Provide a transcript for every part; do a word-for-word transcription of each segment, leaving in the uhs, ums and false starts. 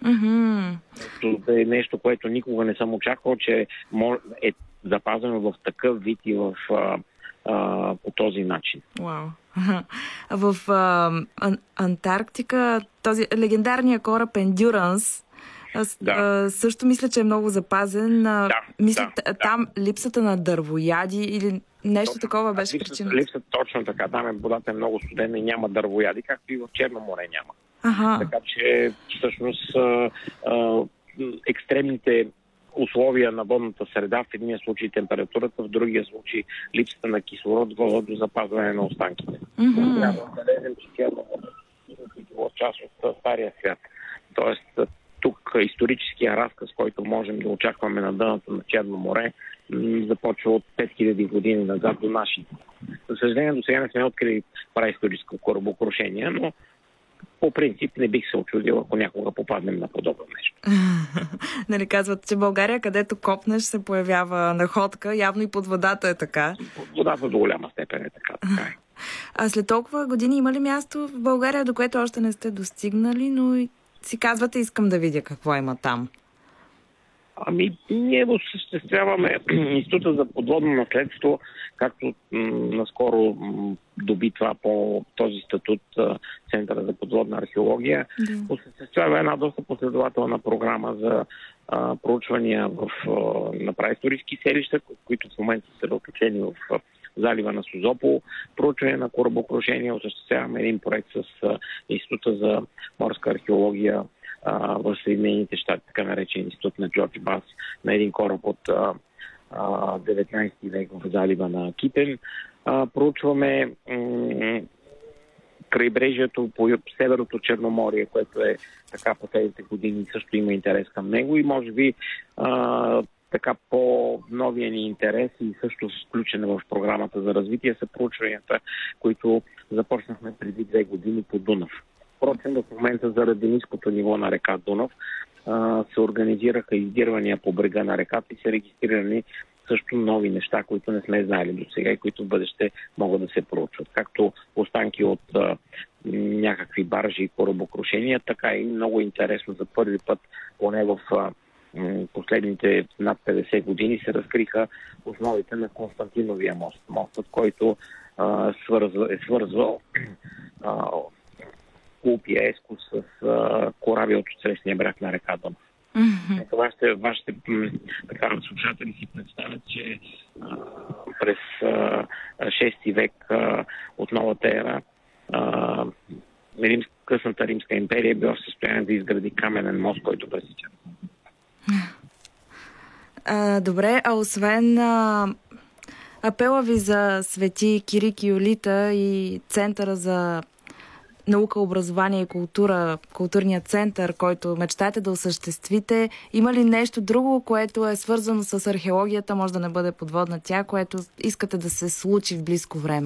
Mm-hmm. Да е нещо, което никога не съм очаквал, че е запазено в такъв вид и в, а, а, по този начин. Вау! В а, Ан- Антарктика този легендарния кораб Endurance да. а, също мисля, че е много запазен. Да, мисля, да, там да. липсата на дървояди или нещо точно, такова беше липсата, причината. Липсата точно така. Там е, водата е много студена и няма дървояди, както и в Черно море няма. Ага. Така че всъщност а, а, екстремните условия на водната среда, в единия случай температурата, в другия случай липсата на кислород, водят до запазване на останките. Mm-hmm. Трябва да лезем, че тя е било част от стария свят. Тоест, тук историческия разказ, който можем да очакваме на дъното на Черно море, започва от пет хиляди години назад до нашите. За съжаление, до сега не сме открили праисторическо корабокрушение, но по принцип не бих се очудил, ако някога попаднем на подобно нещо. Нали казват, че България, където копнеш, се появява находка. Явно и под водата е така. Под водата до голяма степен е така. така е. А след толкова години има ли място в България, до което още не сте достигнали, но си казвате, искам да видя какво има там? Ами, ние осъществяваме Института за подводно наследство, както м- наскоро м- доби това по този статут м- Центъра за подводна археология. Да. Осъществява една доста последователна програма за а, проучвания в, а, на праисторически селища, които в момента са съсредоточени в а, залива на Созопол. Проучване на корабокрушения. Осъществяваме един проект с а, Института за морска археология в Съединените щати, така наречен институт на Джордж Бас, на един кораб от а, а, деветнайсети век в залива на Китен. А, проучваме м- крайбрежието по Северното Черноморие, което е така последните години също има интерес към него и може би а, така по-новия ни интерес и също включен в програмата за развитие са проучванията, които започнахме преди две години по Дунав. Впрочем, в момента заради ниското ниво на река Дунав а, се организираха издирвания по брега на реката и са регистрирани също нови неща, които не сме знаели до сега и които в бъдеще могат да се проучват. Както останки от а, някакви баржи и корабокрушения, така и много интересно за първи път, поне в а, последните над петдесет години, се разкриха основите на Константиновия мост. Мостът, който а, свързва, е свързвал а, Кулпия Еско с а, кораби от отсрещния бряг на река Дунав. Mm-hmm. Вашите, вашите така, слушатели си представят, че а, през а, шести век а, от новата ера а, римск, късната Римска империя е била в състояние да изгради каменен мост, който пресича. А, добре, а освен а, апела ви за Свети Кирик и Йолита и Центъра за наука, образование и култура, културният център, който мечтаете да осъществите, има ли нещо друго, което е свързано с археологията, може да не бъде подводна тя, което искате да се случи в близко време?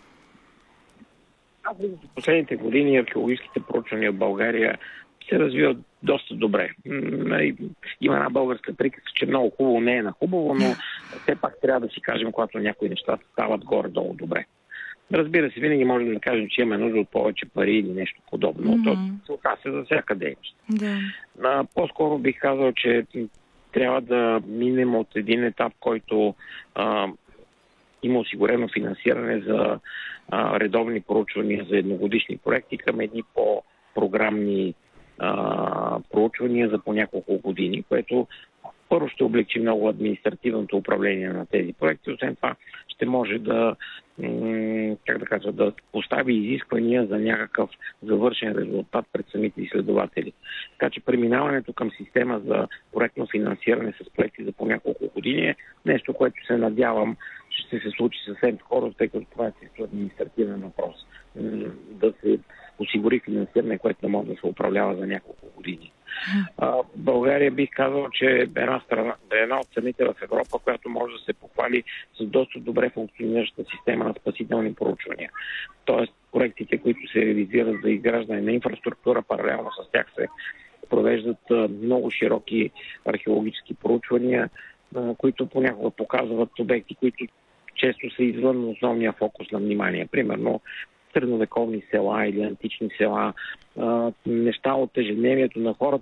В последните години археологическите проучвания в България се развиват доста добре. Има една българска приказка, че много хубаво не е на хубаво, но все пак трябва да си кажем, когато някои неща стават горе-долу добре. Разбира се, винаги можем да кажем, че имаме нужда от повече пари или нещо подобно. Mm-hmm. То се отнася за всяка дейност. Yeah. По-скоро бих казал, че трябва да минем от един етап, който а, има осигурено финансиране за а, редовни проучвания за едногодишни проекти към едни по-програмни а, проучвания за по няколко години, което първо ще облегчи много административното управление на тези проекти. Освен това ще може да, как да кажа, да постави изисквания за някакъв завършен резултат пред самите изследователи. Така че преминаването към система за проектно финансиране с проекти за по няколко години е нещо, което се надявам ще се случи съвсем скоро, тъй като това е чисто административен въпрос. Да се осигури финансиране, което не може да се управлява за няколко години. А, България бих казал, че е една, страна, една от страните в Европа, която може да се похвали с доста добре функционираща система на спасителни проучвания. Тоест, проектите, които се реализират за изграждане на инфраструктура, паралелно с тях се провеждат много широки археологически проучвания, които понякога показват обекти, които често са извън основния фокус на внимание. Примерно, средновековни села или антични села, неща от ежедневието на хората,